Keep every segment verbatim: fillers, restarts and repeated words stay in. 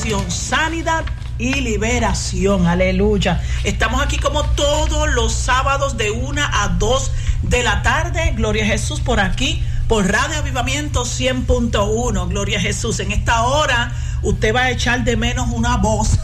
salvación, sanidad y liberación. Aleluya. Estamos aquí como todos los sábados de una a dos de la tarde. Gloria a Jesús, por aquí, por Radio Avivamiento cien punto uno. Gloria a Jesús. En esta hora usted va a echar de menos una voz,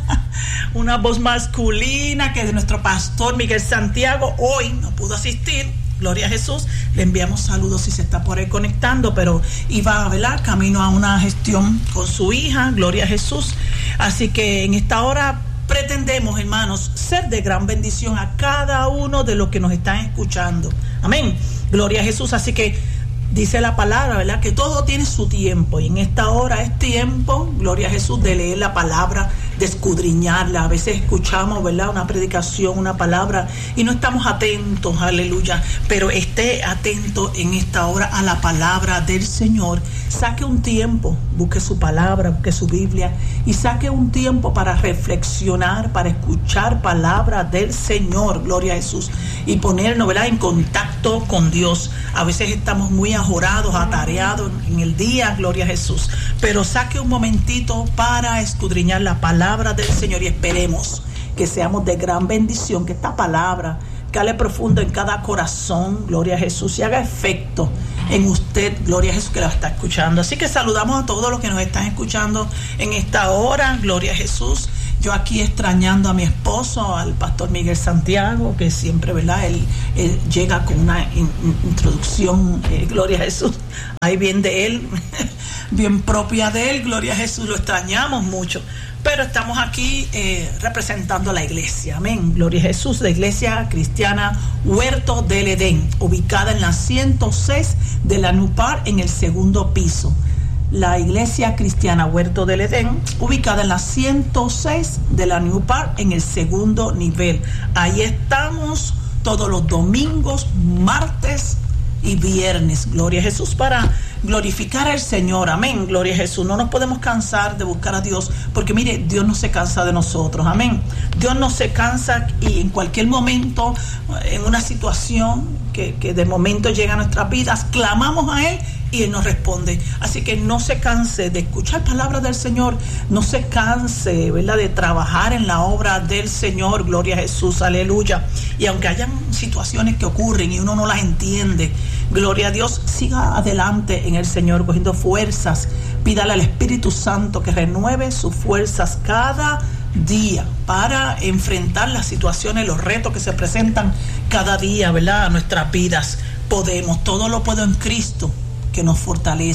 una voz masculina, que es de nuestro pastor Miguel Santiago. Hoy no pudo asistir. Gloria a Jesús. Le enviamos saludos si se está por ahí conectando, pero iba, ¿verdad?, camino a una gestión con su hija. Gloria a Jesús. Así que en esta hora pretendemos, hermanos, ser de gran bendición a cada uno de los que nos están escuchando. Amén. Gloria a Jesús. Así que dice la palabra, ¿verdad?, que todo tiene su tiempo, y en esta hora es tiempo, gloria a Jesús, de leer la palabra, de escudriñarla. A veces escuchamos, ¿verdad?, una predicación, una palabra, y no estamos atentos, aleluya. Pero esté atento en esta hora a la palabra del Señor. Saque un tiempo, busque su palabra, busque su Biblia, y saque un tiempo para reflexionar, para escuchar palabra del Señor, gloria a Jesús, y ponernos, ¿verdad?, en contacto con Dios. A veces estamos muy ajorados, atareados en el día, gloria a Jesús, pero saque un momentito para escudriñar la palabra del Señor, y esperemos que seamos de gran bendición, que esta palabra cale profundo en cada corazón, gloria a Jesús, y haga efecto en usted, gloria a Jesús, que la está escuchando. Así que saludamos a todos los que nos están escuchando en esta hora, gloria a Jesús. Yo aquí extrañando a mi esposo, al pastor Miguel Santiago, que siempre, ¿verdad?, él, él llega con una in, in, introducción, eh, gloria a Jesús, ahí bien de él, bien propia de él, gloria a Jesús. Lo extrañamos mucho, pero estamos aquí eh, representando a la iglesia, amén, gloria a Jesús, la iglesia cristiana Huerto del Edén, ubicada en la ciento seis de la Nupar, en el segundo piso. La iglesia cristiana Huerto del Edén, ubicada en la ciento seis de la New Park, en el segundo nivel. Ahí estamos todos los domingos, martes y viernes, gloria a Jesús, para glorificar al Señor, amén, gloria a Jesús. No nos podemos cansar de buscar a Dios, porque mire, Dios no se cansa de nosotros, amén. Dios no se cansa, y en cualquier momento, en una situación que, que de momento llega a nuestras vidas, clamamos a Él y Él nos responde. Así que no se canse de escuchar palabras del Señor, no se canse, ¿verdad?, de trabajar en la obra del Señor, gloria a Jesús, aleluya. Y aunque hayan situaciones que ocurren y uno no las entiende, gloria a Dios, siga adelante en el Señor, cogiendo fuerzas. Pídale al Espíritu Santo que renueve sus fuerzas cada día para enfrentar las situaciones, los retos que se presentan cada día, ¿verdad?, a nuestras vidas. Podemos, todo lo puedo en Cristo que nos fortalece.